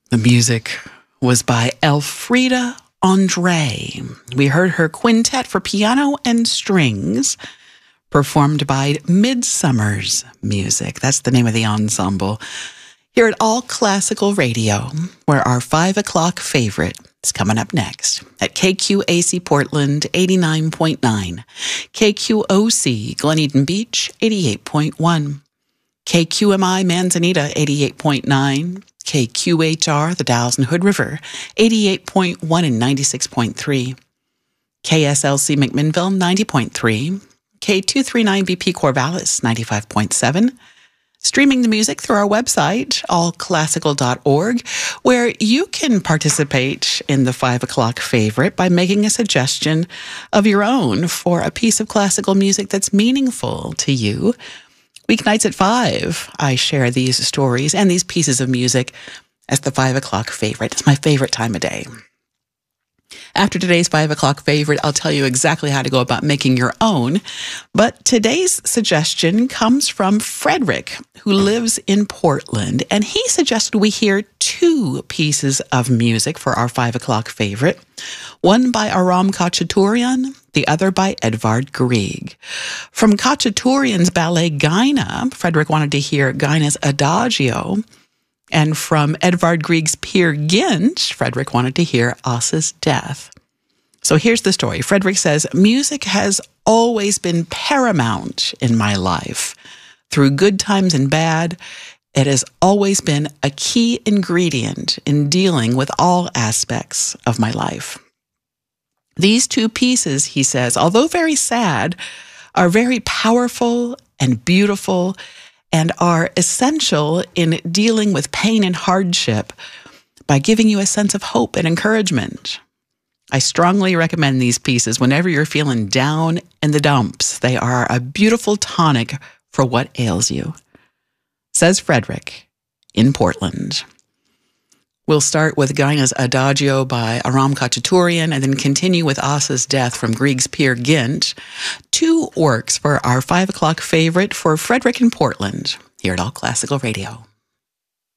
The music was by Elfrida Andre. We heard her quintet for piano and strings, performed by Midsummer's Music. That's the name of the ensemble. Here at All Classical Radio, where our 5 o'clock favorite is coming up next at KQAC Portland 89.9, KQOC Glen Eden Beach 88.1, KQMI Manzanita 88.9, KQHR the Dalles and Hood River 88.1 and 96.3, KSLC McMinnville 90.3, K239BP Corvallis 95.7, streaming the music through our website, allclassical.org, where you can participate in the 5 o'clock favorite by making a suggestion of your own for a piece of classical music that's meaningful to you. Weeknights at 5, I share these stories and these pieces of music as the 5 o'clock favorite. It's my favorite time of day. After today's 5 o'clock favorite, I'll tell you exactly how to go about making your own. But today's suggestion comes from Frederick, who lives in Portland. And he suggested we hear 2 pieces of music for our 5 o'clock favorite. One by Aram Khachaturian, the other by Edvard Grieg. From Khachaturian's ballet Gina, Frederick wanted to hear Gina's Adagio. And from Edvard Grieg's Peer Gynt, Frederick wanted to hear Asa's Death. So here's the story. Frederick says, music has always been paramount in my life. Through good times and bad, it has always been a key ingredient in dealing with all aspects of my life. These 2 pieces, he says, although very sad, are very powerful and beautiful and are essential in dealing with pain and hardship by giving you a sense of hope and encouragement. I strongly recommend these pieces whenever you're feeling down in the dumps. They are a beautiful tonic for what ails you, says Frederick in Portland. We'll start with Gina's Adagio by Aram Khachaturian and then continue with Asa's Death from Grieg's Peer Gynt. 2 works for our 5 o'clock favorite for Frederick in Portland here at All Classical Radio.